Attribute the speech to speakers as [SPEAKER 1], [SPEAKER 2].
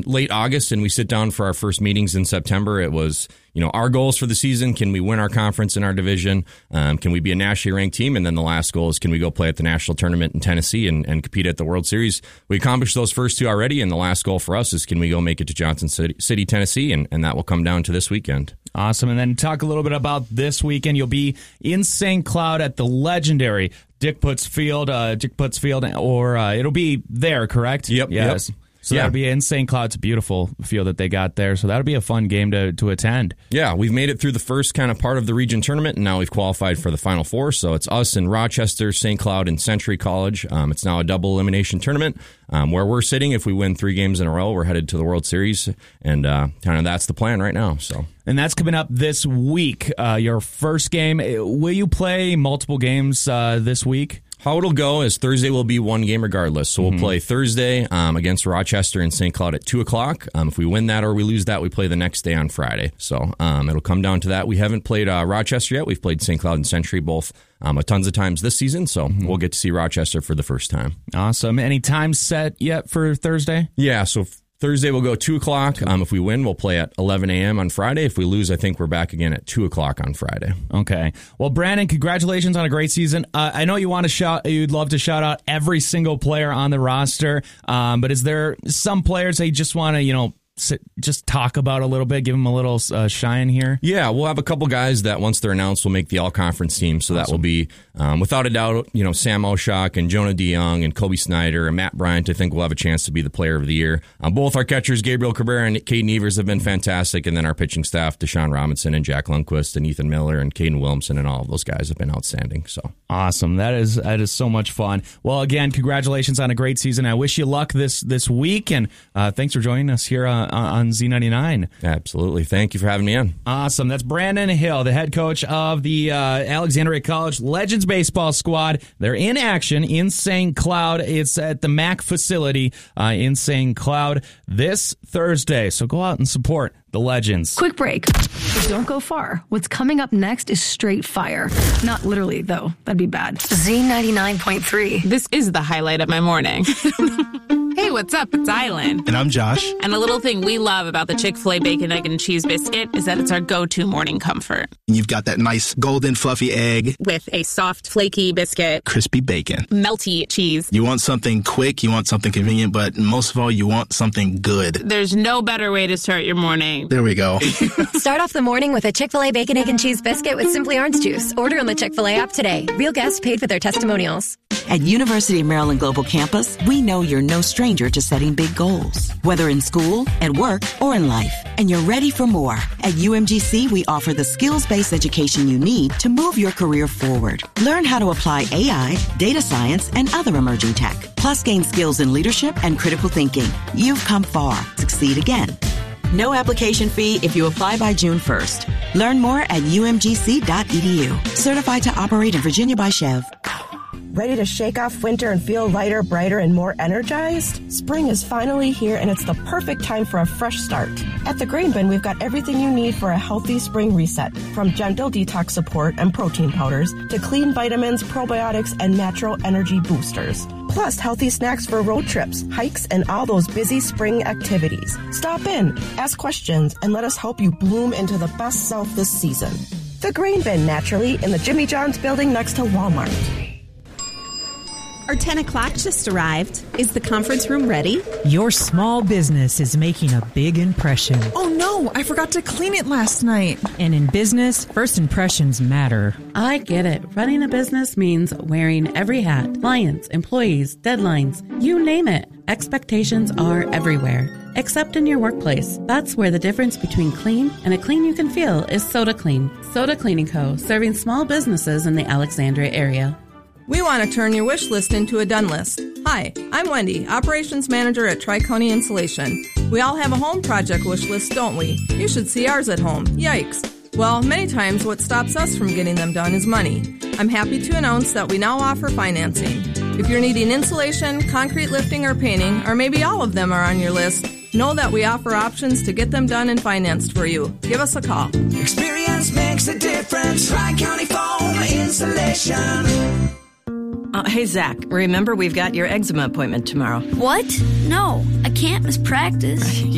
[SPEAKER 1] late August and we sit down for our first meetings in September, it was, our goals for the season. Can we win our conference in our division? Can we be a nationally ranked team? And then the last goal is, can we go play at the national tournament in Tennessee and compete at the World Series? We accomplished those first two already. And the last goal for us is, can we go make it to Johnson City, Tennessee? And that will come down to this weekend.
[SPEAKER 2] Awesome. And then talk a little bit about this weekend. You'll be in St. Cloud at the legendary Dick Putz Field, or it'll be there, correct?
[SPEAKER 1] Yep.
[SPEAKER 2] Yes.
[SPEAKER 1] Yep.
[SPEAKER 2] So that'll be in St. Cloud. It's a beautiful field that they got there. So that'll be a fun game to attend.
[SPEAKER 1] Yeah, we've made it through the first kind of part of the region tournament, and now we've qualified for the Final Four. So it's us and Rochester, St. Cloud, and Century College. It's now a double elimination tournament where we're sitting. If we win 3 games in a row, we're headed to the World Series, and kind of that's the plan right now. So.
[SPEAKER 2] And that's coming up this week. Your first game. Will you play multiple games this week?
[SPEAKER 1] How it'll go is Thursday will be 1 game regardless. So we'll play Thursday against Rochester and St. Cloud at 2 o'clock. If we win that or we lose that, we play the next day on Friday. So it'll come down to that. We haven't played Rochester yet. We've played St. Cloud and Century both tons of times this season. So we'll get to see Rochester for the first time.
[SPEAKER 2] Awesome. Any time set yet for Thursday?
[SPEAKER 1] Yeah, so Thursday we'll go 2 o'clock. If we win, we'll play at 11 a.m. on Friday. If we lose, I think we're back again at 2 o'clock on Friday.
[SPEAKER 2] Okay. Well, Brandon, congratulations on a great season. I know you'd love to shout out every single player on the roster, but is there some players that you just want to, just talk about a little bit, give them a little shine here?
[SPEAKER 1] Yeah, we'll have a couple guys that once they're announced will make the all-conference team. So that will be, without a doubt, Sam Oshak and Jonah DeYoung and Kobe Snyder and Matt Bryant. I think will have a chance to be the player of the year. Both our catchers, Gabriel Cabrera and Caden Evers, have been fantastic. And then our pitching staff, Deshaun Robinson and Jack Lundquist and Ethan Miller and Caden Williamson, and all of those guys have been outstanding. So
[SPEAKER 2] awesome. That is so much fun. Well, again, congratulations on a great season. I wish you luck this week, and thanks for joining us here on Z99.
[SPEAKER 1] Absolutely. Thank you for having me on.
[SPEAKER 2] Awesome. That's Brandon Hill, the head coach of the Alexandria College Legends baseball squad. They're in action in St. Cloud. It's at the MAC facility in St. Cloud this Thursday. So go out and support the Legends.
[SPEAKER 3] Quick break. But don't go far. What's coming up next is straight fire. Not literally, though. That'd be bad. Z99.3.
[SPEAKER 4] This is the highlight of my morning. Hey, what's up? It's Island.
[SPEAKER 5] And I'm Josh.
[SPEAKER 4] And a little thing we love about the Chick-fil-A Bacon, Egg, and Cheese Biscuit is that it's our go-to morning comfort.
[SPEAKER 5] You've got that nice golden fluffy egg.
[SPEAKER 4] With a soft, flaky biscuit.
[SPEAKER 5] Crispy bacon.
[SPEAKER 4] Melty cheese.
[SPEAKER 5] You want something quick, you want something convenient, but most of all, you want something good.
[SPEAKER 4] There's no better way to start your morning.
[SPEAKER 5] There we go.
[SPEAKER 6] Start off the morning with a Chick-fil-A Bacon, Egg, and Cheese Biscuit with Simply Orange Juice. Order on the Chick-fil-A app today. Real guests paid for their testimonials.
[SPEAKER 7] At University of Maryland Global Campus, we know you're no stranger to setting big goals, whether in school, at work, or in life. And you're ready for more. At UMGC, we offer the skills-based education you need to move your career forward. Learn how to apply AI, data science, and other emerging tech. Plus, gain skills in leadership and critical thinking. You've come far. Succeed again. No application fee if you apply by June 1st. Learn more at umgc.edu. Certified to operate in Virginia by Chev.
[SPEAKER 8] Ready to shake off winter and feel lighter, brighter, and more energized? Spring is finally here, and it's the perfect time for a fresh start. At the Grain Bin, we've got everything you need for a healthy spring reset, from gentle detox support and protein powders to clean vitamins, probiotics, and natural energy boosters. Plus, healthy snacks for road trips, hikes, and all those busy spring activities. Stop in, ask questions, and let us help you bloom into the best self this season. The Grain Bin, naturally, in the Jimmy John's building next to Walmart.
[SPEAKER 9] Our 10 o'clock just arrived. Is the conference room ready?
[SPEAKER 10] Your small business is making a big impression.
[SPEAKER 11] Oh no, I forgot to clean it last night.
[SPEAKER 10] And in business, first impressions matter.
[SPEAKER 12] I get it. Running a business means wearing every hat. Clients, employees, deadlines, you name it. Expectations are everywhere, except in your workplace. That's where the difference between clean and a clean you can feel is Soda Clean. Soda Cleaning Co., serving small businesses in the Alexandria area.
[SPEAKER 13] We want to turn your wish list into a done list. Hi, I'm Wendy, Operations Manager at Tri-County Insulation. We all have a home project wish list, don't we? You should see ours at home. Yikes. Well, many times what stops us from getting them done is money. I'm happy to announce that we now offer financing. If you're needing insulation, concrete lifting, or painting, or maybe all of them are on your list, know that we offer options to get them done and financed for you. Give us a call.
[SPEAKER 14] Experience makes a difference. Tri-County Foam Insulation.
[SPEAKER 15] Hey, Zach, remember we've got your eczema appointment tomorrow.
[SPEAKER 16] What? No, I can't miss practice.